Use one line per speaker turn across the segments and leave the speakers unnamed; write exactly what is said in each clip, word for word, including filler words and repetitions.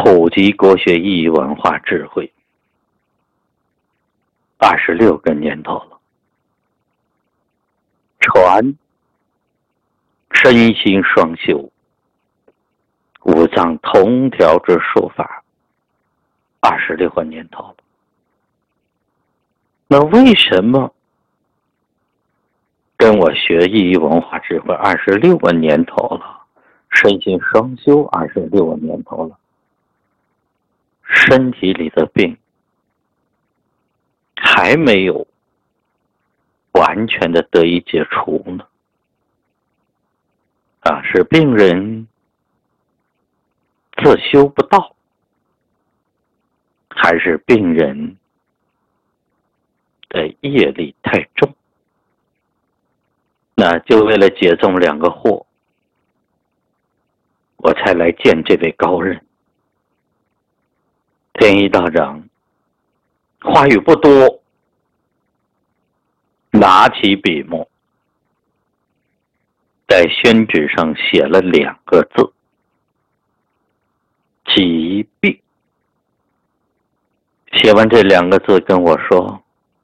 普及国学意义文化智慧二十六个年头了。传身心双修，五脏同调之术法二十六个年头了。那为什么跟我学意义文化智慧二十六个年头了，身心双修二十六个年头了，身体里的病还没有完全的得以解除呢？啊，是病人自修不到，还是病人的业力太重？那就为了解这么两个惑，我才来见这位高人。天一道长话语不多，拿起笔墨，在宣纸上写了两个字：疾病。写完这两个字跟我说，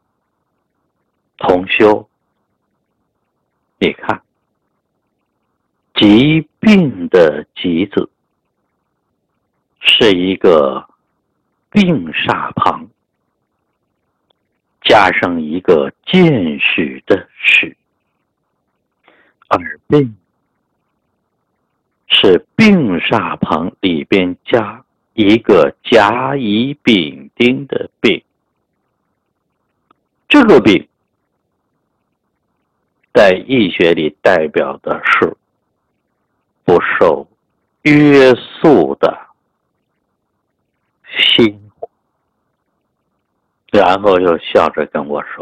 同修，你看疾病的疾字是一个病煞旁加上一个见识的识，而病是病煞旁里边加一个甲乙丙丁的病。这个病在医学里代表的是不受约束的心。然后又笑着跟我说，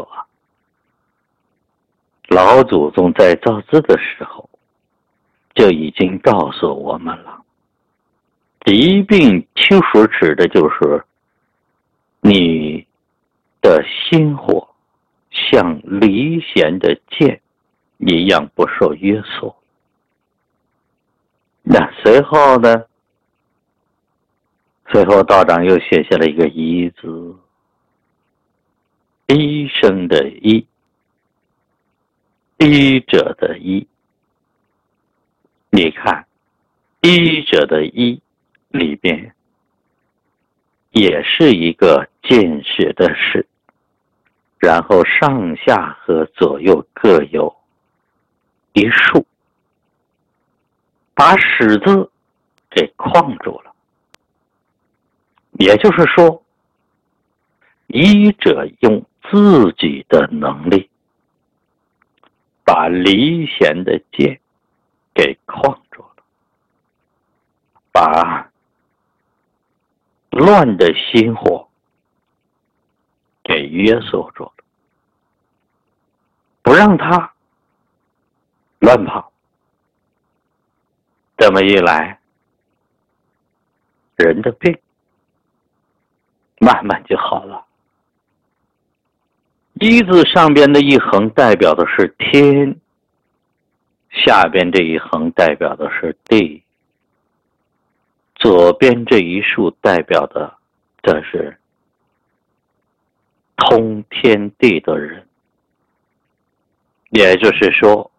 老祖宗在造字的时候就已经告诉我们了，疾病其实指的就是你的心火像离弦的箭一样不受约束。那随后呢，随后道长又写下了一个医字，医生的医，医者的医。你看医者的医里边也是一个见识的识，然后上下和左右各有一竖，把识字给框住了。也就是说，医者用自己的能力把离弦的箭给框住了，把乱的心火给约束住了，不让它乱跑。这么一来，人的病慢慢就好了。一字上边的一横代表的是天，下边这一横代表的是地，左边这一竖代表的这是通天地的人。也就是说，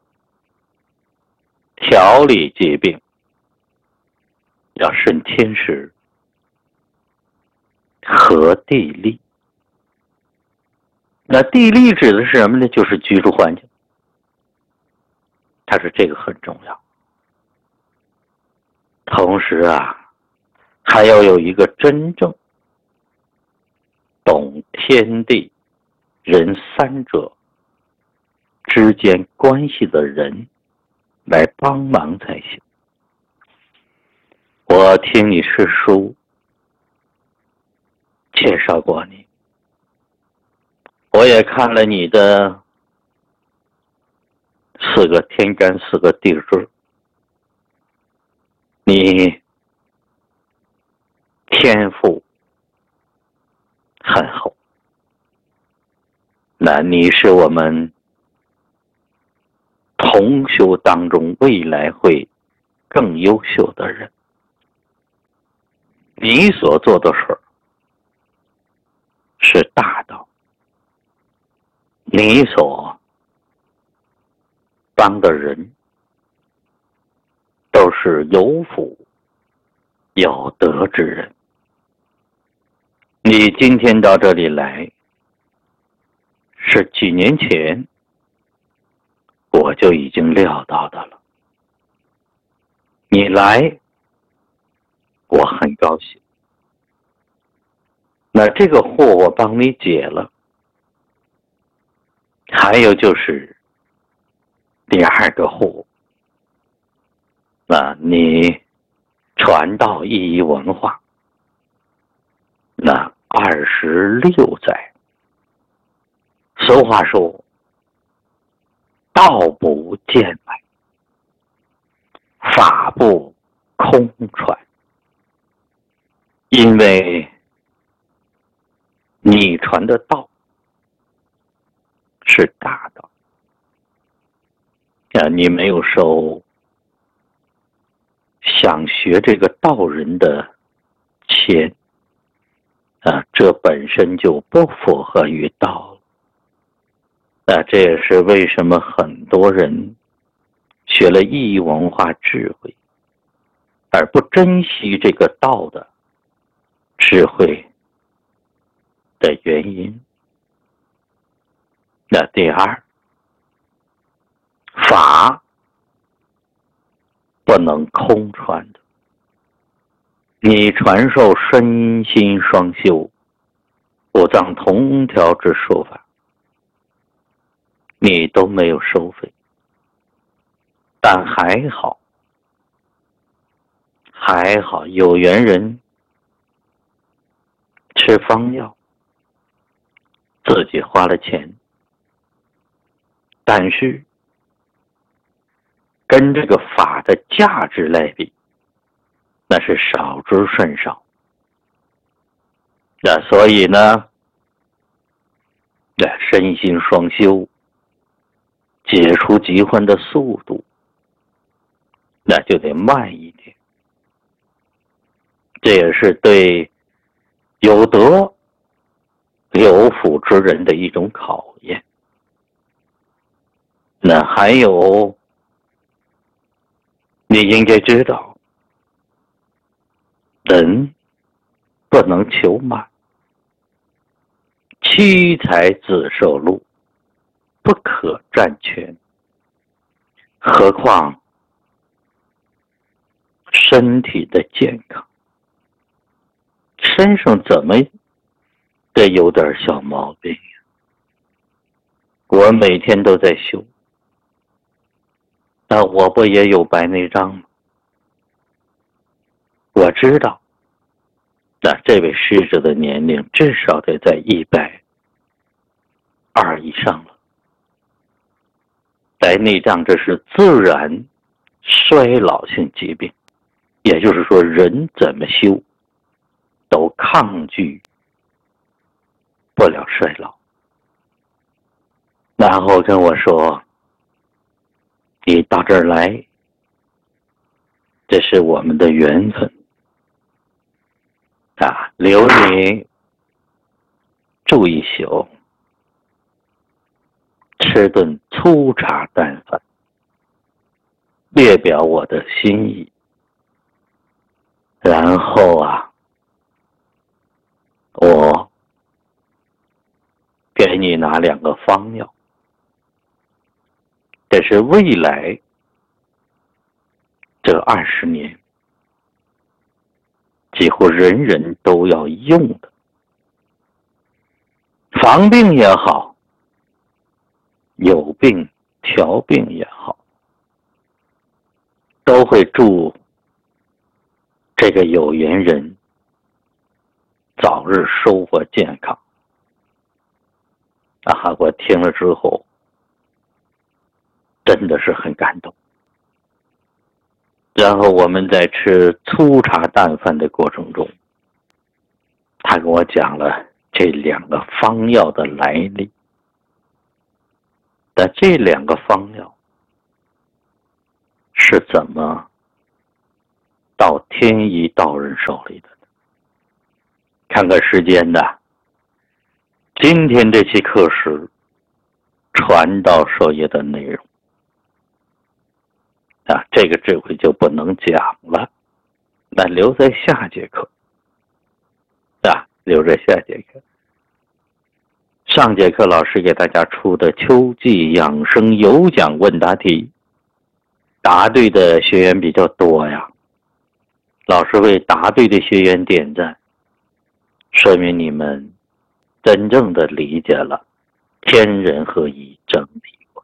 调理疾病要顺天时，合地利。那地利指的是什么呢？就是居住环境。它是这个很重要。同时啊，还要有一个真正懂天地人三者之间关系的人来帮忙才行。我听你师叔介绍过你，我也看了你的四个天干四个地支，你天赋很厚，那你是我们同修当中未来会更优秀的人。 你所做的事儿是大道，你所帮的人都是有福有德之人。你今天到这里来，是几年前我就已经料到的了。你来，我很高兴。那这个祸我帮你解了。还有就是第二个祸，那你传道义仪文化，那二十六载，俗话说道不见外，法不空传。因为你传的道是大道啊，你没有收想学这个道人的钱啊，这本身就不符合于道了啊。这也是为什么很多人学了义仪文化智慧，而不珍惜这个道的智慧的原因。那第二，法不能空传的。你传授身心双修、五脏同调之说法，你都没有收费，但还好，还好有缘人吃方药，自己花了钱，但是跟这个法的价值来比，那是少之甚少。那所以呢，身心双修，解除疾患的速度那就得慢一点。这也是对有德有福之人的一种考验。那还有，你应该知道，人不能求满，妻财子受禄，不可占全。何况身体的健康，身上怎么得有点小毛病呀？我每天都在修，那我不也有白内障吗？我知道，那这位逝者的年龄至少得在一百二以上了。白内障这是自然衰老性疾病，也就是说人怎么修都抗拒不了衰老。然后跟我说，你到这儿来，这是我们的缘分啊，留你住一宿，吃顿粗茶淡饭，略表我的心意。然后啊，我给你拿两个方药，这是未来这二十年几乎人人都要用的，防病也好，有病调病也好，都会祝这个有缘人早日收获健康。啊，我听了之后真的是很感动。然后我们在吃粗茶淡饭的过程中，他跟我讲了这两个方药的来历。但这两个方药是怎么到天一道人手里的？ 看看时间的，今天这期课时传道授业的内容啊，这个这回就不能讲了，那留在下节课啊，留在下节课。上节课老师给大家出的秋季养生有奖问答题，答对的学员比较多呀，老师为答对的学员点赞，说明你们真正的理解了天人合一整体观，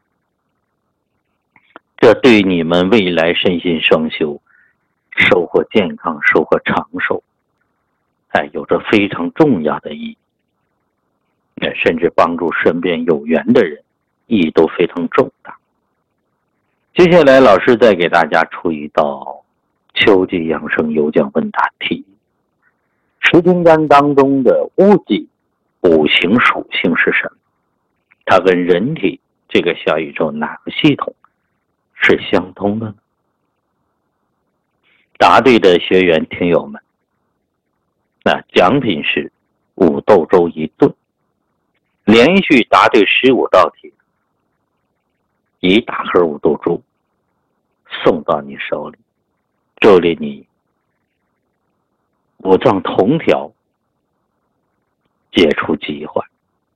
这对你们未来身心双修、收获健康、收获长寿，哎，有着非常重要的意义，甚至帮助身边有缘的人，意义都非常重大。接下来老师再给大家出一道秋季养生有奖问答题。十天干当中的戊己五行属性是什么？它跟人体这个小宇宙哪个系统是相通的呢？答对的学员听友们，那奖品是五豆粥一顿，连续答对十五道题，一大盒五豆粥送到你手里，祝愿你五脏同调，解除疾患。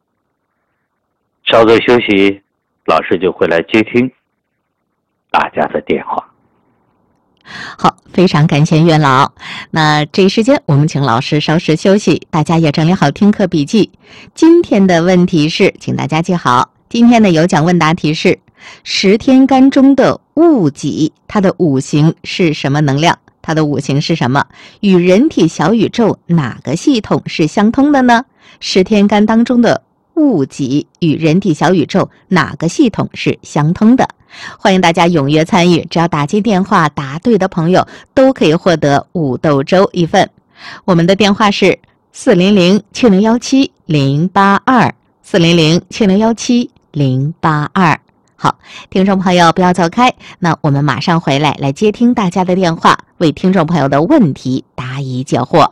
稍作休息，老师就会来接听大家的电话。
好，非常感谢岳老。那这一时间我们请老师稍事休息，大家也整理好听课笔记。今天的问题是，请大家记好，今天的有奖问答题是十天干中的戊己，它的五行是什么能量？它的五行是什么？与人体小宇宙哪个系统是相通的呢？十天干当中的戊己与人体小宇宙哪个系统是相通的？欢迎大家踊跃参与，只要打进电话答对的朋友都可以获得五豆粥一份。我们的电话是四零零七零一七零八二 四零零七零一七零八二。好，听众朋友不要走开，那我们马上回来来接听大家的电话，为听众朋友的问题答疑解惑。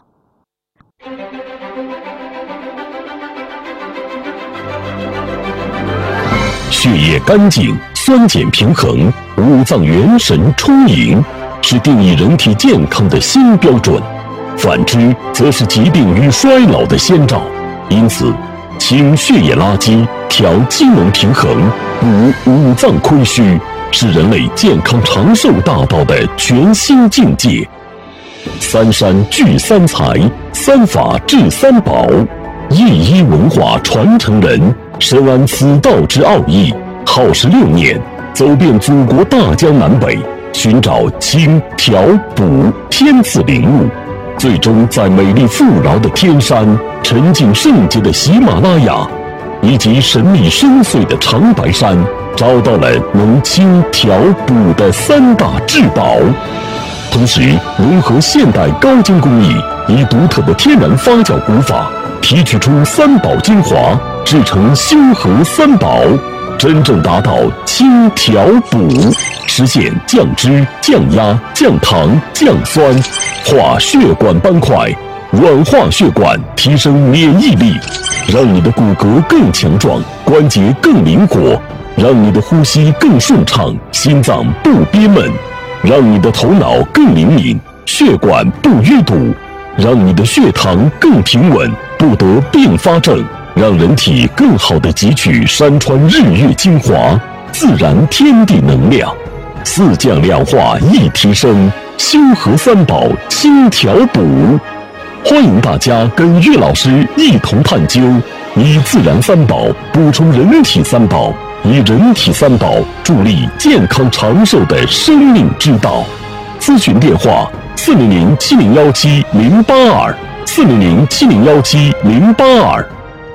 血液干净，酸碱平衡，五脏元神充盈，是定义人体健康的新标准。反之，则是疾病与衰老的先兆。因此，清血液垃圾，调机能平衡，补五脏亏虚，是人类健康长寿大道的全新境界。三山聚三才，三法治三宝，一一文化传承人，深谙此道之奥义，耗时六年，走遍祖国大江南北，寻找清调补天赐灵物，最终在美丽富饶的天山、沉静圣洁的喜马拉雅以及神秘深邃的长白山，找到了能清调补的三大至宝。同时融合现代高精工艺，以独特的天然发酵古法提取出三宝精华，制成修和三宝，真正达到清调补，实现降脂、降压、降糖、降酸，化血管斑块，软化血管，提升免疫力，让你的骨骼更强壮，关节更灵活，让你的呼吸更顺畅，心脏不憋闷，让你的头脑更灵敏，血管不淤堵，让你的血糖更平稳，不得并发症，让人体更好地汲取山川日月精华，自然天地能量，四降两化一提升，修和三宝清调补。欢迎大家跟岳老师一同探究，以自然三宝补充人体三宝，以人体三宝助力健康长寿的生命之道。咨询电话：四零零七零幺七零八二，四零零七零幺七零八二。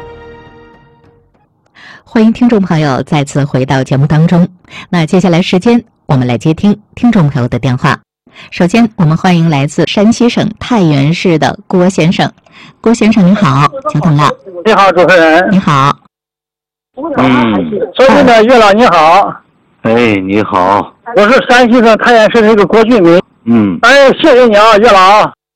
欢迎听众朋友再次回到节目当中。那接下来时间，我们来接听听众朋友的电话。首先，我们欢迎来自山西省太原市的郭先生。郭先生，你好，久等了。
你好，主持人。
你好。
嗯，
所以呢，岳老你好。
哎，你好。
我是山西省太原市的一个郭俊民。
嗯。
哎，谢谢你啊，岳老。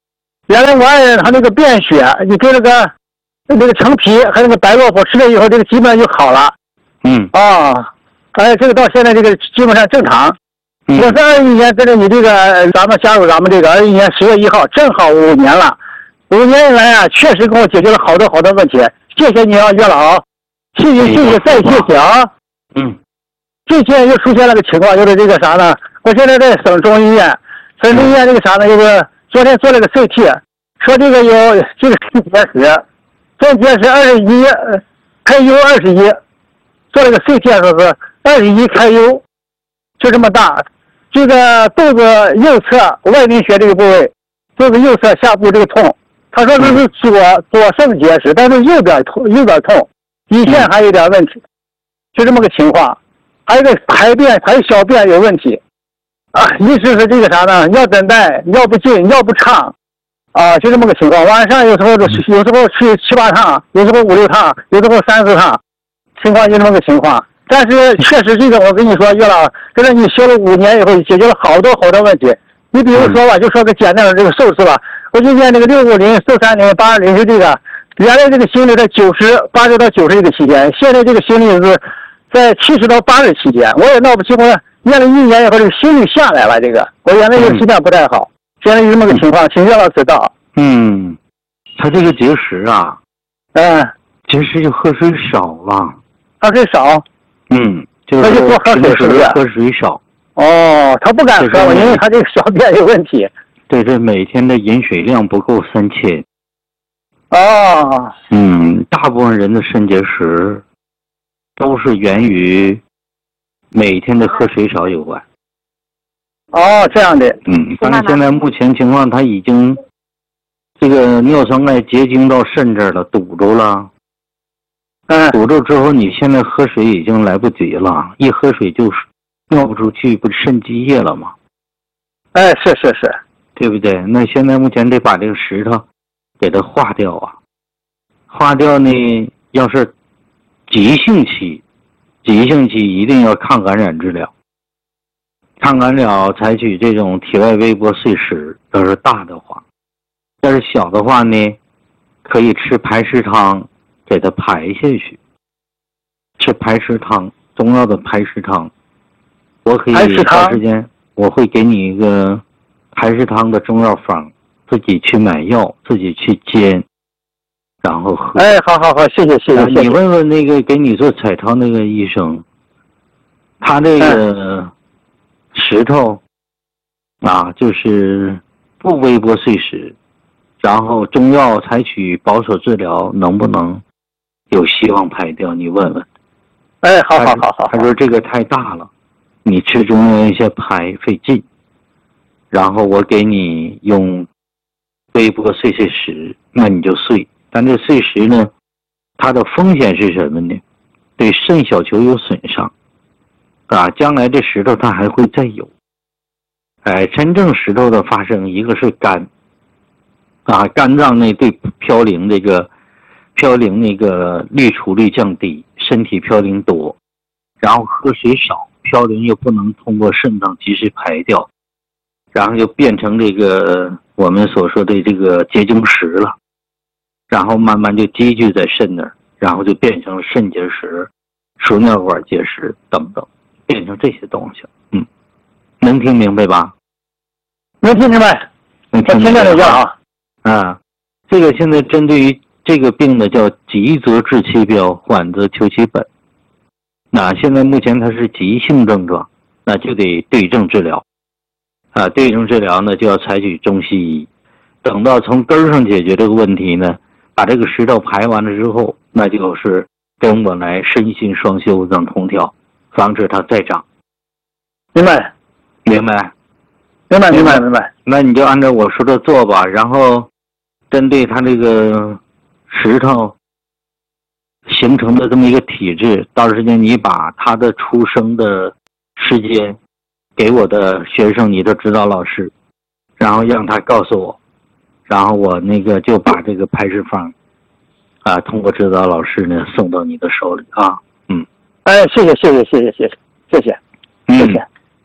原来我爱人他那个便血，你给那个那个橙皮还有那个白萝卜吃了以后，这个基本上就好了。
嗯
啊，哎，这个到现在这个基本上正常。
嗯
我是二一年跟着你这个，咱们加入咱们这个二一年十月一号，正好五年了。五年以来啊，确实给我解决了好多好多问题。谢谢你啊，岳老，谢谢谢谢再谢谢啊。
嗯
最近又出现了个情况，就是这个啥呢？我现在在省中医院，省中医院这个啥呢？就是昨天做了个 C T， 说这个有这个肾结石，肾结石二十一，开 U 二十一，做了个 C T 说是二十一开 U， 就这么大。这个肚子右侧外阴穴这个部位，肚子右侧下部这个痛，他说这是左左肾结石，但是右边痛，右边痛，胰腺还有点问题，就这么个情况。还有个排便排小便有问题，啊，意思是这个啥呢？尿等待，尿不尽，尿不畅，啊，就这么个情况。晚上有时候有时候去七八趟，有时候五六趟，有时候三四趟，情况就这么个情况。但是确实这个，我跟你说，岳老，跟着你学了五年以后，解决了好多好多问题。你比如说吧，就说个简单的这个瘦子吧，我就念那个六五零、四三零、八二零是这个，原来这个心率在九十八十到九十这个期间，现在这个心率是在七十到八十期间。我也闹不清楚，念了一年以后，这个心率下来了。这个我原来这个心脏不太好，现在就这么个情况，请岳老指导。
嗯，他这个结石啊，
嗯，
结石就喝水少了。
喝水少。
嗯，就是
那就多喝水是不是？
喝水少。
哦，他不敢喝，因为他这个小便有问题。
对，这每天的饮水量不够三千。
哦。
嗯，大部分人的肾结石都是源于每天的喝水少有关。
哦，这样的。
嗯，但是现在目前情况，他已经这个尿酸钙结晶到肾这儿了，堵住了。
嗯，
堵住之后，你现在喝水已经来不及了，一喝水就尿不出去，不是肾积液了吗？
哎，是是是，
对不对？那现在目前得把这个石头给它化掉啊，化掉呢，要是急性期，急性期一定要抗感染治疗，抗感染采取这种体外微波碎石，要是大的话，要是小的话呢，可以吃排石汤。给它排下去，吃排石汤，中药的排石汤。我可以找时间，我会给你一个排石汤的中药方，自己去买药，自己去煎，然后喝。
哎，好好好，谢谢谢谢。
啊、你问问那个给你做彩超那个医生，他这个石头、嗯、啊，就是不微波碎石，然后中药采取保守治疗，能不能有希望排掉？你问问。
哎，好好好好。
他说这个太大了，你吃中药一些排费劲，然后我给你用微波碎碎石，那你就碎。但这碎石呢，它的风险是什么呢？对肾小球有损伤，啊，将来这石头它还会再有。哎，真正石头的发生，一个是肝，啊，肝脏内对嘌呤这个。嘌呤那个滤除率降低，身体嘌呤多，然后喝水少，嘌呤又不能通过肾脏及时排掉，然后就变成这个我们所说的这个结晶石了，然后慢慢就积聚在肾那儿，然后就变成了肾结石、输尿管结石等等，变成这些东西。嗯，能听明白吧？
能听明白。
能听明白
我听见了啊。
啊，这个现在针对于这个病呢叫急则治其标，缓则求其本。那现在目前它是急性症状，那就得对症治疗。啊，对症治疗呢就要采取中西医。等到从根上解决这个问题呢，把这个石头排完了之后，那就是跟我来身心双修脏通调，防止它再长。
明白，
明白，
明白，明白，明白。
那你就按照我说的做吧，然后针对它这个石头形成的这么一个体质，到时间你把他的出生的时间给我的学生，你的指导老师，然后让他告诉我，然后我那个就把这个排石方啊，通过指导老师呢送到你的手里啊。嗯，
哎，谢谢谢谢谢谢谢谢谢谢谢。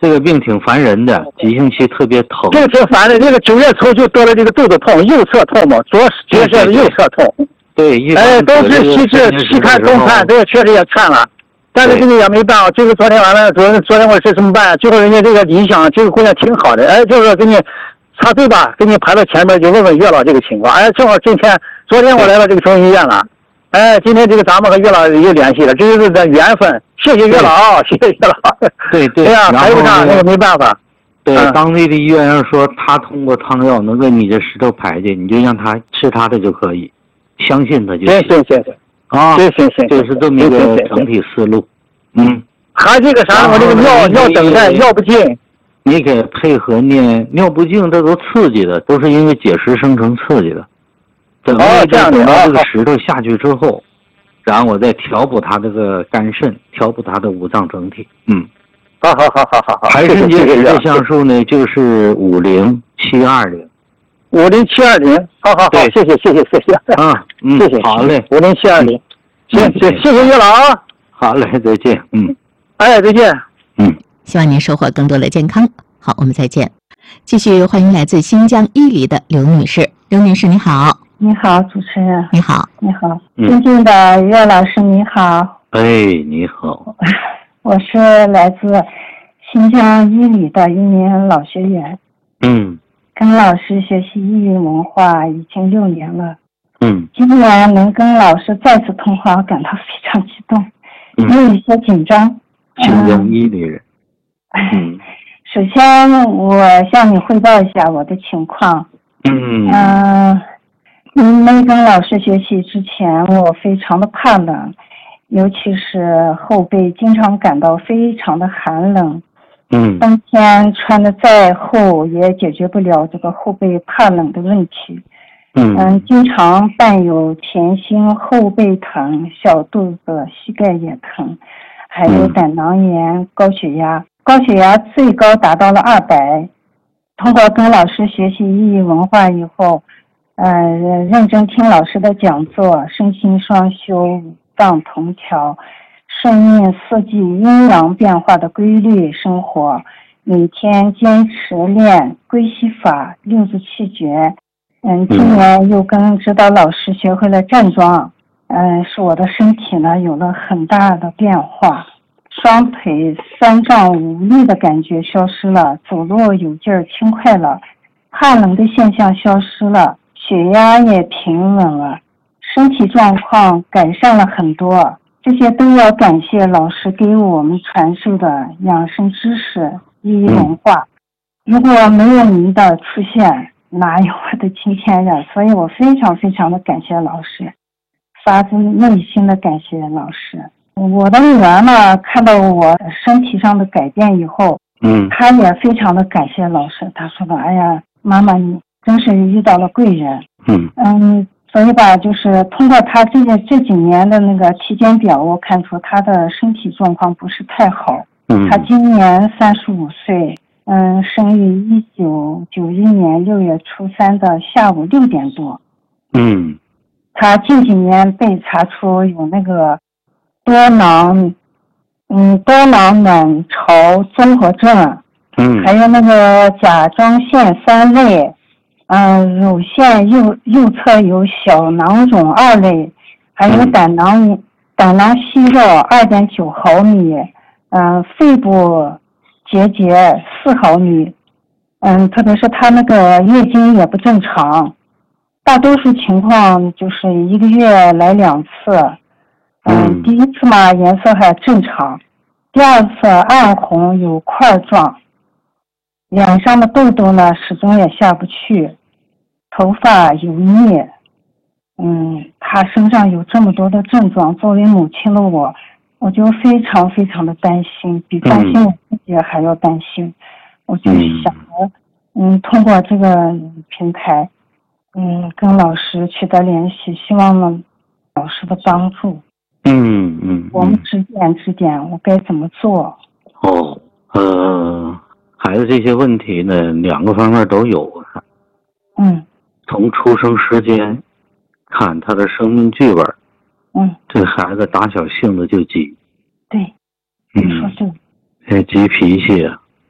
这个病挺烦人的，急性期特别疼。
这个挺烦的，这个九月初就得了这个肚子痛，右侧痛嘛，左结舌的右侧痛。
对，一
哎，都是细致细看东看，这个确实也看了，但是这个也没办法。就是昨天晚上，昨昨天我是怎么办？最后人家这个理想，这个姑娘挺好的，哎，就是说给你插队吧，给你排到前面，就问问月老这个情况。哎，正好今天昨天我来到这个中医院了。哎，今天这个咱们和月老又联系了，这就是这缘分。谢谢月老，谢谢月老。
对对，
哎呀，排不上那个没办法。
对，
嗯、
当地的医院要说他通过汤药能给你这石头排去，你就让他吃他的就可以，相信他就行。
行行行行
啊，
行行行，
就是这么一个整体思路。嗯，
还这个啥，我这个尿尿等待尿不尽。
你给配合念尿不尽，这都刺激的，都是因为结石生成刺激的。等到这样等到这个石头下去之后，然后我再调补它这个肝肾，调补它的五脏整体。嗯，
好好好好好好。
排肾结石的项数呢，就是五零七二零。
五零七二零，好好好，谢谢谢谢谢谢。
啊，嗯，
谢谢，
好嘞，
五零七二零，行行，谢谢月老啊。
好嘞，再见。嗯，
哎，再见。
嗯，
希望您收获更多的健康。好，我们再见。继续欢迎来自新疆伊犁的刘女士。刘女士，你好。
你好，主持人。
你好，
你好，尊敬的岳老师，你好。
哎，你好。
我是来自新疆伊犁的一名老学员。
嗯。
跟老师学习异域文化已经六年了。
嗯。
今年能跟老师再次通话，我感到非常激动，
嗯、
也有一些紧张。
新疆伊犁人。
嗯。首先，我向你汇报一下我的情况。
嗯。
嗯、呃。没跟老师学习之前，我非常的怕冷，尤其是后背经常感到非常的寒冷。
嗯，
冬天穿的再厚也解决不了这个后背怕冷的问题。
嗯
嗯，经常伴有前心后背疼、小肚子、膝盖也疼，还有胆囊炎、高血压，高血压最高达到了二百。通过跟老师学习异域文化以后。呃，认真听老师的讲座，身心双修，五脏同调，顺应四季阴阳变化的规律生活，每天坚持练归息法、六字气诀。嗯，今年又跟指导老师学会了站桩，嗯，使我的身体呢有了很大的变化，双腿酸胀无力的感觉消失了，走路有劲儿轻快了，怕冷的现象消失了。血压也平稳了，身体状况改善了很多，这些都要感谢老师给我们传授的养生知识、异域文化。如果没有您的出现，哪有我的今天呀？所以我非常非常的感谢老师，发自内心的感谢老师。我的女儿呢，看到我身体上的改变以后，
嗯，
她也非常的感谢老师。她说的：“哎呀，妈妈你。”真是遇到了贵人。
嗯
嗯，所以吧，就是通过他这个这几年的那个体检表，我看出他的身体状况不是太好。
嗯，
他今年三十五岁，嗯，生于一九九一年六月初三的下午六点多。
嗯，
他近几年被查出有那个多囊，嗯，多囊卵巢综合症。
嗯，
还有那个甲状腺三类。嗯，乳腺右右侧有小囊肿二类，还有胆囊、嗯、胆囊息肉二点九毫米，嗯，肺部结节四毫米，嗯，特别是他那个月经也不正常，大多数情况就是一个月来两次，嗯，嗯第一次嘛颜色还正常，第二次暗红有块状，脸上的痘痘呢始终也下不去。头发油腻，嗯，他身上有这么多的症状，作为母亲的我，我就非常非常的担心，比担心我自己还要担心。嗯、我就想着，嗯，通过这个平台，嗯，跟老师取得联系，希望呢老师的帮助。
嗯嗯，
我们指点指点我该怎么做。
哦，呃，孩子这些问题呢，两个方面都有。
嗯。
从出生时间看他的生命剧本，
嗯，
这孩子打小性子就急，
对，
嗯，
说对，
这急脾气啊，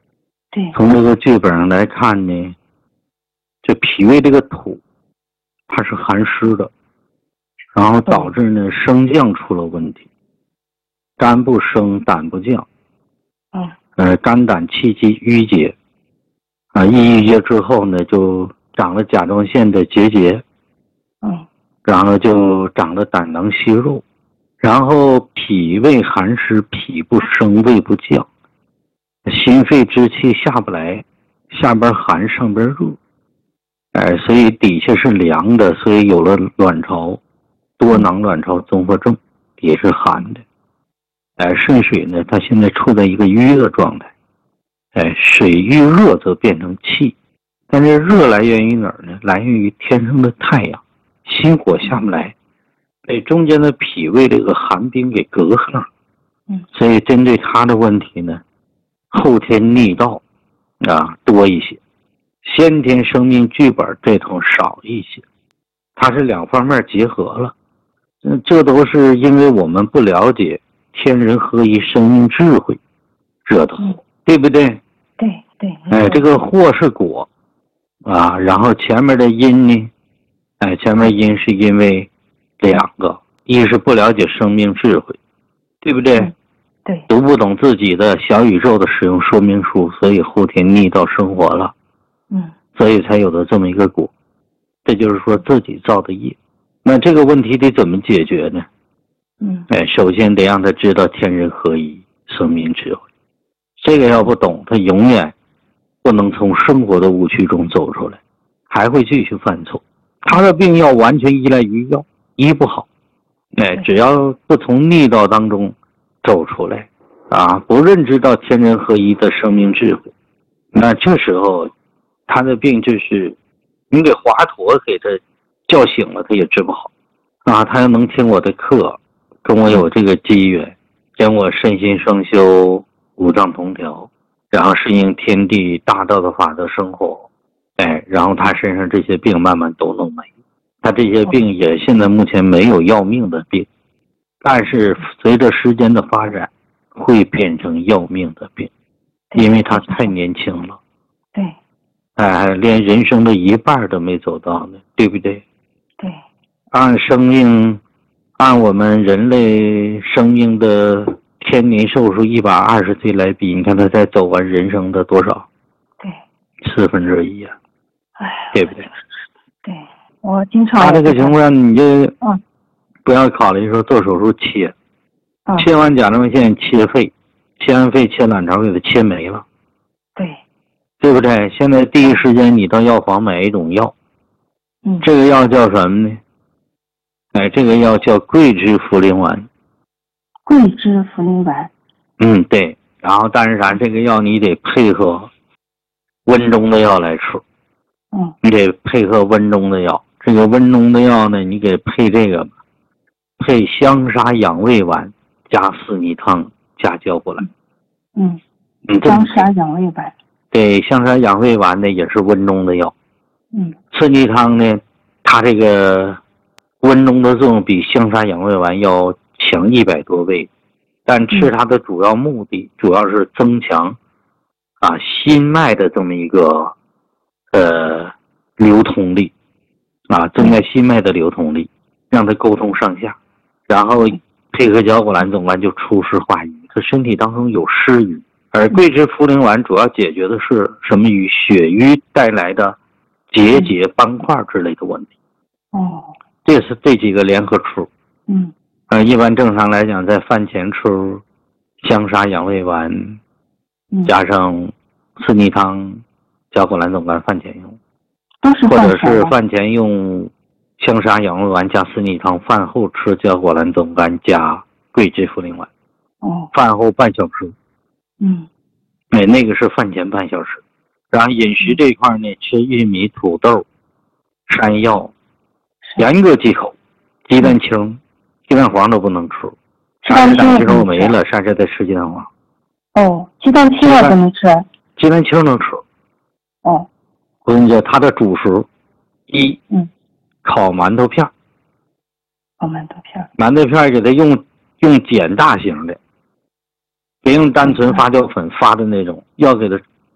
对。
从这个剧本上来看呢，这脾胃这个土，它是寒湿的，然后导致呢升降出了问题，肝不升，胆不降。
嗯。
呃，肝胆气机郁结，啊，一郁结之后呢，就长了甲状腺的结节。
嗯。
然后就长了胆囊息肉，然后脾胃寒湿，脾不升，胃不降，心肺之气下不来，下边寒上边热，哎，所以底下是凉的，所以有了卵巢多囊卵巢综合症，也是寒的。哎，肾水呢，它现在处在一个瘀的状态，哎，水遇热则变成气，但是热来源于哪儿呢？来源于天生的太阳。心火下不来，被中间的脾胃这个寒冰给隔上了。
嗯，
所以针对他的问题呢，后天逆道啊多一些，先天生命剧本这头少一些，它是两方面结合了。嗯，这都是因为我们不了解天人合一生命智慧这头，
嗯、
对不对？
对对。
哎，这个祸是果啊，然后前面的因呢？哎，前面因是因为两个，一是不了解生命智慧，对不对？
嗯、对。
读不懂自己的小宇宙的使用说明书，所以后天逆道生活了。
嗯。
所以才有了这么一个果，这就是说自己造的业。那这个问题得怎么解决呢？
嗯。
哎，首先得让他知道天人合一，生命智慧。这个要不懂，他永远不能从生活的误区中走出来，还会继续犯错。他的病要完全依赖于药，医不好。哎，只要不从逆道当中走出来，啊，不认知到天人合一的生命智慧，那这时候他的病就是你给华佗给他叫醒了，他也治不好。啊，他要能听我的课，跟我有这个机缘，将我身心双修，五脏同调，然后适应天地大道的法则生活。哎，然后他身上这些病慢慢都能没，他这些病也现在目前没有要命的病，但是随着时间的发展，会变成要命的病，因为他太年轻了。
对。
哎，连人生的一半都没走到呢，对不对？
对。
按生命，按我们人类生命的天年寿数一百二十岁来比，你看他才走完人生的多少？
对。
四分之一啊。对不对？
对，我经常。
他这个情况，你就
嗯，
不要考虑说做手术切，
嗯、
切完甲状腺切肺，切完肺切卵巢给它切没了。
对，
对不对？现在第一时间你到药房买一种药，
嗯，
这个药叫什么呢？哎，这个药叫桂枝茯苓丸。
桂枝茯苓丸。
嗯，对。然后，但是啥？这个药你得配合温中的药来吃。
嗯，
你得配合温中的药，这个温中的药呢，你给配这个吧，配香砂养胃丸加四逆汤加胶果兰。
嗯，香砂养胃丸。
对，香砂养胃丸呢也是温中的药。
嗯，
四逆汤呢，它这个温中的作用比香砂养胃丸要强一百多倍，但吃它的主要目的、嗯、主要是增强啊心脉的这么一个。呃，流通力啊，增加心脉的流通力，让它沟通上下，然后配合胶果兰总丸就除湿化瘀，它身体当中有湿瘀。而桂枝茯苓丸主要解决的是什么与血瘀带来的结节、斑块之类的问题。
哦，
这是这几个联合吃。
嗯，
呃，一般正常来讲，在饭前吃香砂养胃丸，
嗯、
加上四逆汤。胶果兰总丸饭前用，
都是
或者是饭前用香砂养胃丸加四逆汤，饭后吃胶果兰总丸加桂枝茯苓丸。
哦，
饭后半小时。
嗯，
哎，那个是饭前半小时。然后饮食这一块呢，吃玉米、土豆、山药，严格忌口，鸡蛋清、鸡蛋黄都不能吃。啥是蛋清肉没了，啥是再吃鸡蛋黄。
哦，鸡蛋清我不能吃。
鸡蛋清能吃。
哦，
我跟你讲，它的主食一，
嗯，
烤馒头片。
烤馒头片。馒
头片给它用用碱大型的，别用单纯发酵粉发的那种，要给它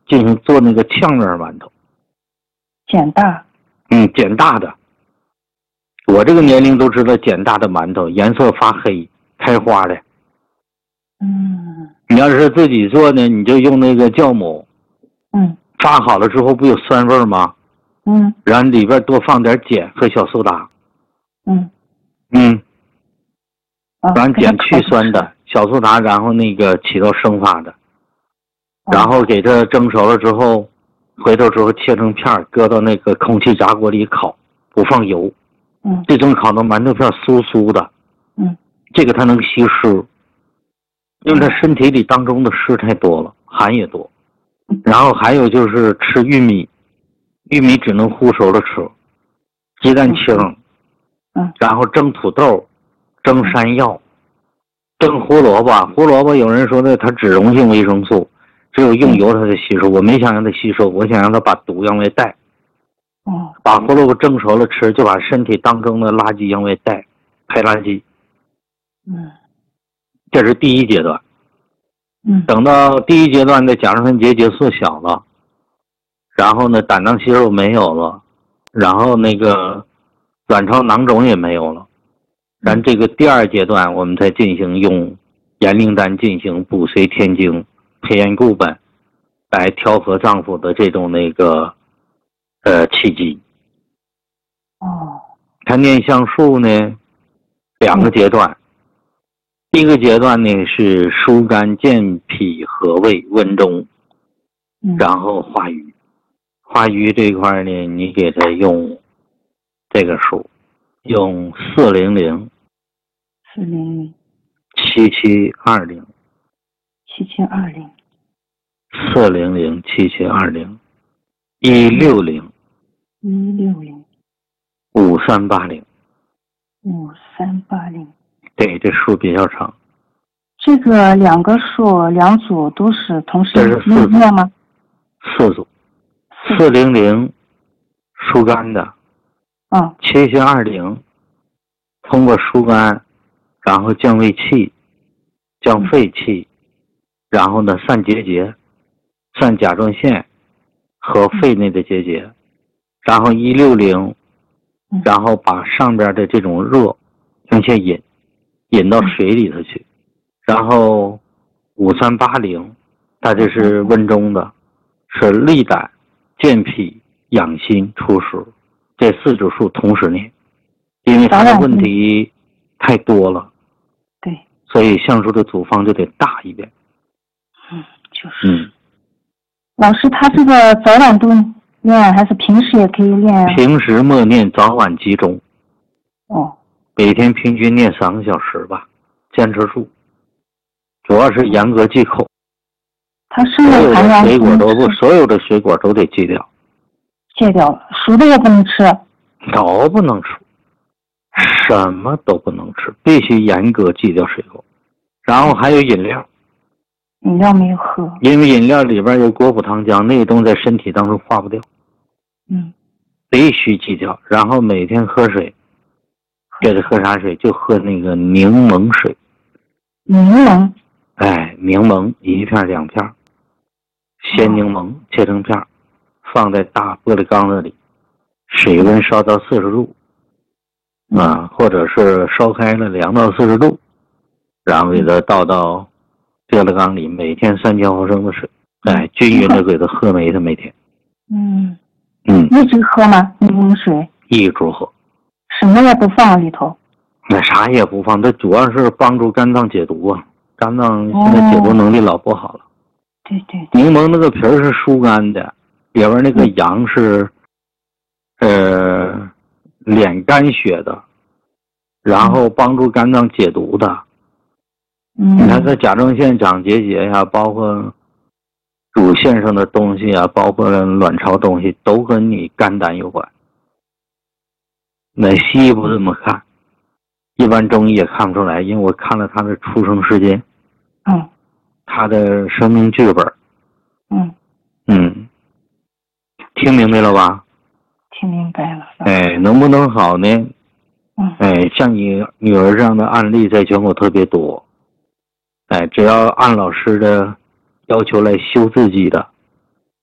进行做那个炝面馒头。
碱大。
嗯，碱大的。我这个年龄都知道碱大的馒头颜色发黑开花的。
嗯。
你要是自己做呢，你就用那个酵母。
嗯。
发好了之后不有酸味吗？
嗯。
然后里边多放点碱和小苏打。
嗯。
嗯。
啊、
然后碱去酸的，小苏打然后那个起到生发的。
哦、
然后给它蒸熟了之后，回头之后切成片，搁到那个空气炸锅里烤，不放油。
嗯。
这种烤的馒头片酥酥的。
嗯。
这个它能吸湿，因为它身体里当中的湿太多了，寒也多。然后还有就是吃玉米，玉米只能烀熟了吃，鸡蛋清，
嗯，
然后蒸土豆，蒸山药，蒸胡萝卜。胡萝卜有人说的它脂溶性维生素，只有用油它才吸收。我没想让它吸收，我想让它把毒往外带。
哦，
把胡萝卜蒸熟了吃，就把身体当中的垃圾往外带，排垃圾。
嗯，
这是第一阶段。
嗯，
等到第一阶段的甲状腺结节缩小了，然后呢胆囊息肉没有了，然后那个卵巢囊肿也没有了，然后这个第二阶段我们才进行用盐灵丹进行补髓填精、培元固本来调和脏腑的这种那个呃气机。
哦，
它念橡树呢两个阶段。嗯，第一个阶段呢是疏肝健脾和胃温中，然后化瘀。化瘀这一块呢，你给它用这个数，用四零零
四零零
七七二零
七七二零
四零零七七二零一六零
一六零
五三八零
五三八零。
对，这数比较长。
这个两个数两组都是同时念吗？
四组。四零零疏肝的，
嗯，
七七二零通过疏肝，然后降胃气、降肺气，然后呢散结节、散甲状腺和肺内的结节，然后一六零，然后把上边的这种热向下引。引到水里头去，然后五三八零，它这是温中的，是利胆、健脾、养心、除湿，这四组数同时念，因为它的问题太多了，
对，
所以橡树的组方就得大一点。
嗯，就是。
嗯，
老师，他这个早晚都练，还是平时也可以练？
平时默念，早晚集中。
哦。
每天平均念三个小时吧，坚持住。主要是严格忌口。
它生的含量，
水果都不，所有的水果都得戒掉。
戒掉了，熟的也不能吃。
都不能吃，什么都不能吃，必须严格戒掉水果。然后还有饮料。
饮料没有喝。因
为饮料里边有果葡糖浆，那个东西在身体当中化不掉。
嗯。
必须戒掉，然后每天喝水。给他喝啥水？就喝那个柠檬水。
柠檬？
哎，柠檬一片两片，鲜柠檬切成片，放在大玻璃缸子里，水温烧到四十度，啊，或者是烧开了凉到四十度，然后给它倒到玻璃缸里，每天三千毫升的水，哎，均匀的给它喝没它每天。
嗯
嗯。
一直喝吗？柠檬水？
一直喝。
什么也不放里头，
那啥也不放，它主要是帮助肝脏解毒啊。肝脏现在解毒能力老不好了。
哦、对对。
柠檬那个皮儿是疏肝的，里边那个阳是，呃，敛肝血的，然后帮助肝脏解毒的。
嗯。
你看这甲状腺长结节呀，包括乳腺上的东西啊，包括卵巢东西，都跟你肝胆有关。那西医不这么看，一般中医也看不出来，因为我看了他的出生时间，
嗯，
他的生命剧本，
嗯
嗯，听明白了吧？
听明白了。
哎，能不能好呢？
嗯，
哎，像你女儿这样的案例在全国特别多，哎，只要按老师的要求来修自己的，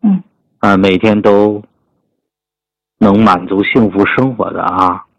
嗯。
啊，每天都能满足幸福生活的啊。